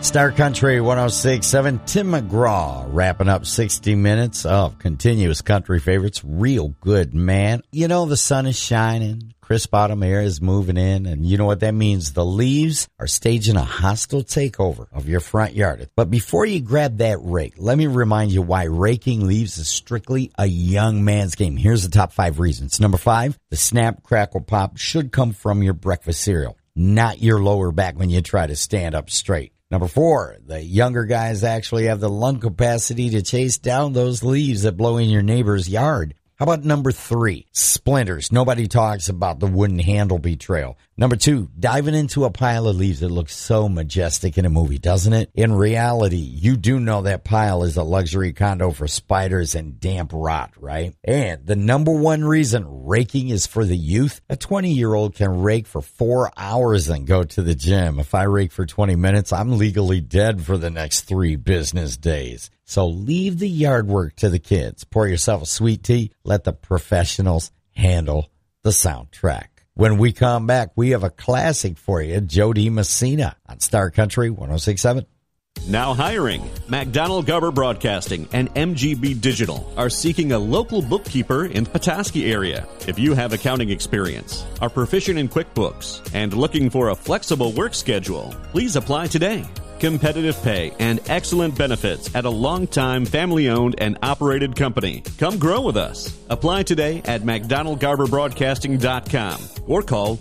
Star Country 106.7, Tim McGraw wrapping up 60 minutes of continuous country favorites. Real good, man. You know, the sun is shining, crisp autumn air is moving in, and you know what that means. The leaves are staging a hostile takeover of your front yard. But before you grab that rake, let me remind you why raking leaves is strictly a young man's game. Here's the top 5 reasons. Number 5, the snap, crackle, pop should come from your breakfast cereal, not your lower back when you try to stand up straight. Number 4, the younger guys actually have the lung capacity to chase down those leaves that blow in your neighbor's yard. How about number 3, splinters? Nobody talks about the wooden handle betrayal. Number 2, diving into a pile of leaves that looks so majestic in a movie, doesn't it? In reality, you do know that pile is a luxury condo for spiders and damp rot, right? And the number 1 reason raking is for the youth, a 20-year-old can rake for 4 hours and go to the gym. If I rake for 20 minutes, I'm legally dead for the next 3 business days. So leave the yard work to the kids. Pour yourself a sweet tea. Let the professionals handle the soundtrack. When we come back, we have a classic for you, Jody Messina on Star Country 106.7. Now hiring. McDonald Garber Broadcasting and MGB Digital are seeking a local bookkeeper in the Petoskey area. If you have accounting experience, are proficient in QuickBooks, and looking for a flexible work schedule, please apply today. Competitive pay and excellent benefits at a long-time family-owned and operated company. Come grow with us. Apply today at McDonaldGarberBroadcasting.com or call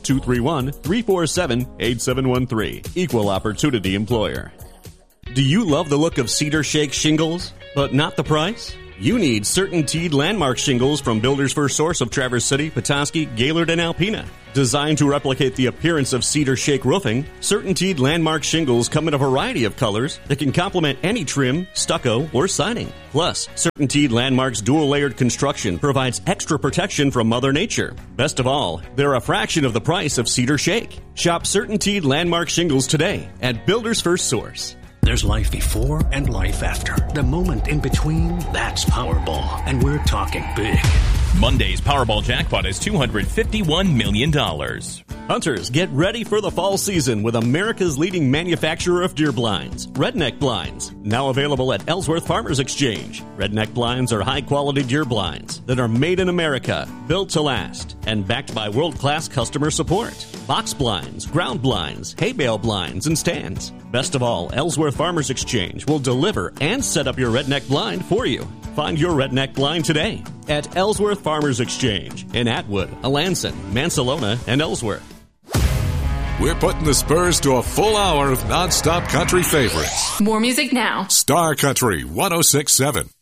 231-347-8713. Equal Opportunity Employer. Do you love the look of Cedar Shake shingles, but not the price? You need CertainTeed Landmark shingles from Builders First Source of Traverse City, Petoskey, Gaylord, and Alpena. Designed to replicate the appearance of Cedar Shake roofing, CertainTeed Landmark shingles come in a variety of colors that can complement any trim, stucco, or siding. Plus, CertainTeed Landmark's dual-layered construction provides extra protection from Mother Nature. Best of all, they're a fraction of the price of Cedar Shake. Shop CertainTeed Landmark shingles today at Builders First Source. There's life before and life after. The moment in between, that's Powerball. And we're talking big. Monday's Powerball jackpot is $251 million. Hunters, get ready for the fall season with America's leading manufacturer of deer blinds, Redneck Blinds. Now available at Ellsworth Farmers Exchange. Redneck Blinds are high-quality deer blinds that are made in America, built to last, and backed by world-class customer support. Box blinds, ground blinds, hay bale blinds, and stands. Best of all, Ellsworth Farmers Exchange will deliver and set up your Redneck blind for you. Find your Redneck blind today at Ellsworth Farmers Exchange in Atwood, Alanson, Mansalona, and Ellsworth. We're putting the spurs to a full hour of non-stop country favorites. More music now. Star Country 106.7.